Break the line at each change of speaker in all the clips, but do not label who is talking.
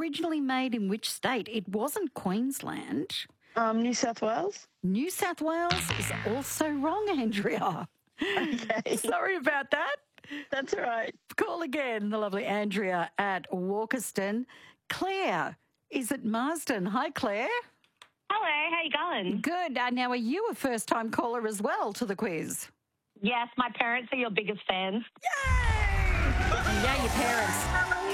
originally made in which state? It wasn't Queensland.
New South Wales.
New South Wales is also wrong, Andrea.
Okay.
Sorry about that.
That's all right.
Call again, the lovely Andrea at Walkerston. Claire is at Marsden. Hi, Claire.
Hello, how you going?
Good. Now, are you a first-time caller as well to the quiz?
Yes, my parents are your biggest fans.
Yeah, your parents.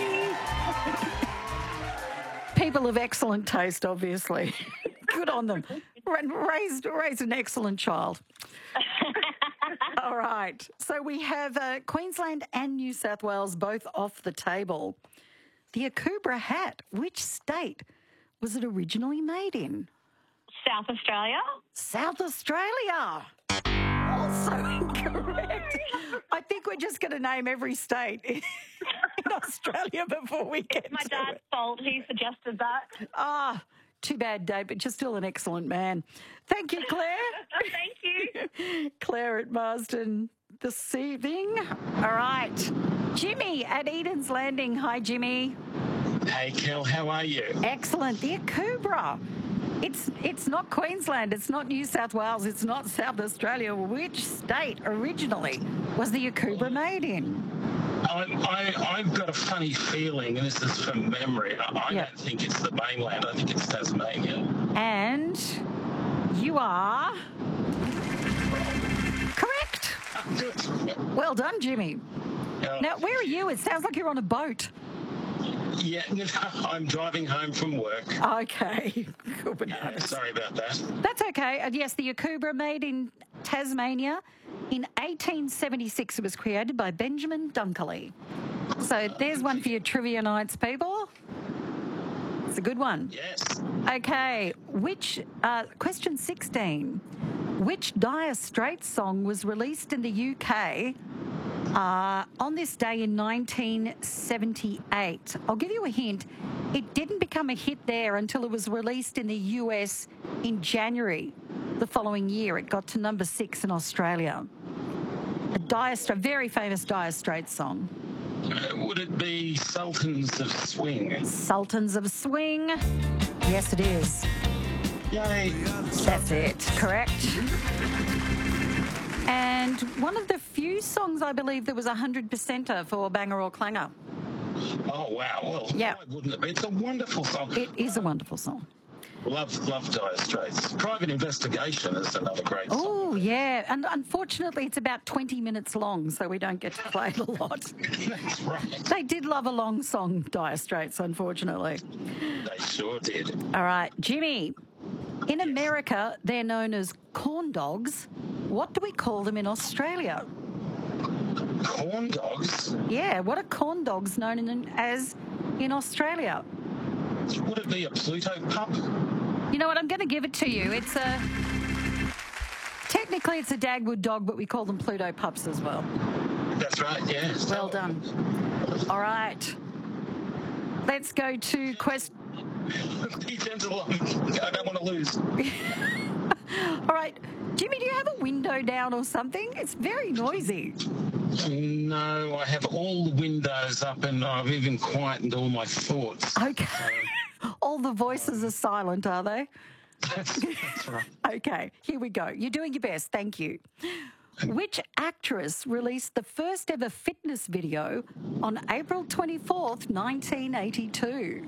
People of excellent taste, obviously. Good on them. Raised an excellent child. All right. So we have Queensland and New South Wales both off the table. The Akubra hat, which state was it originally made in?
South Australia.
South Australia. Also incorrect. I think we're just going to name every state in Australia before we get
It's my
to
dad's
it.
fault. He suggested that.
Too bad, Dave, but you're still an excellent man. Thank you, Claire.
Thank you.
Claire at Marsden this evening. All right. Jimmy at Eden's Landing. Hi, Jimmy.
Hey, Kel, how are you?
Excellent. The Akubra. It's not Queensland. It's not New South Wales. It's not South Australia. Which state originally was the Akubra made in?
I've got a funny feeling, and this is from memory. I don't think it's the mainland. I think it's Tasmania.
And you are correct. Well done, Jimmy. Now, where are you? It sounds like you're on a boat.
Yeah, I'm driving home from work.
Okay. Good bananas.
Sorry about that.
That's okay. And yes, the Akubra made in Tasmania in 1876. It was created by Benjamin Dunkley. So there's one for your trivia nights, people. It's a good one.
Yes.
Okay. Question 16. Which Dire Straits song was released in the UK on this day in 1978? I'll give you a hint. It didn't become a hit there until it was released in the US in January the following year. It got to number 6 in Australia. A very famous Dire Straits song.
Would it be Sultans of Swing?
Sultans of Swing. Yes, it is.
Yay.
That's it. Correct. And one of the few songs, I believe, that was 100%er for Banger or Clanger.
Oh, wow. Well,
Yeah.
why wouldn't it be? It's a wonderful song.
It is a wonderful song.
Love Dire Straits. Private Investigation is another great song.
Oh, yeah. And unfortunately, it's about 20 minutes long, so we don't get to play it a lot.
That's right.
They did love a long song, Dire Straits, unfortunately.
They sure did.
All right, Jimmy. In America, they're known as corn dogs. What do we call them in Australia?
Corn dogs?
Yeah, what are corn dogs known as in Australia?
Would it be a Pluto pup?
You know what? I'm going to give it to you. Technically, it's a Dagwood dog, but we call them Pluto pups as well.
That's right, yeah.
Well done. All right. Let's go to question.
Be gentle. I don't want to lose.
All right. Jimmy, do you have a window down or something? It's very noisy.
No, I have all the windows up and I've even quietened all my thoughts.
Okay. All the voices are silent, are they?
That's right.
Okay, here we go. You're doing your best. Thank you. Which actress released the first ever fitness video on April 24th, 1982?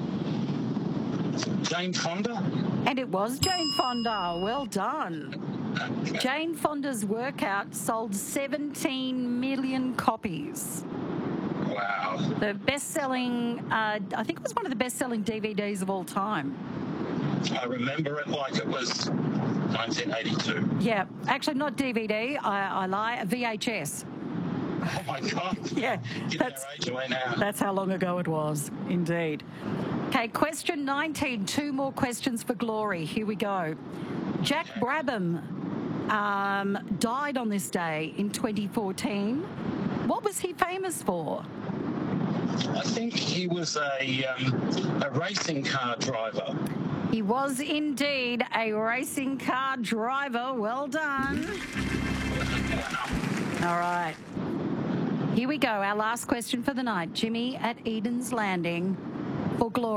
Jane Fonda?
And it was Jane Fonda. Well done. Jane Fonda's workout sold 17 million copies.
Wow.
The best-selling, I think it was one of the best-selling DVDs of all time.
I remember it like it was 1982.
Yeah, actually not DVD, I lie, VHS.
Oh, my God.
Yeah,
Get our age away now.
that's how long ago it was, indeed. Okay, question 19, 2 more questions for glory. Here we go. Jack Brabham died on this day in 2014. What was he famous for?
I think he was a racing car driver.
He was indeed a racing car driver. Well done. All right. Here we go. Our last question for the night. Jimmy at Eden's Landing for glory.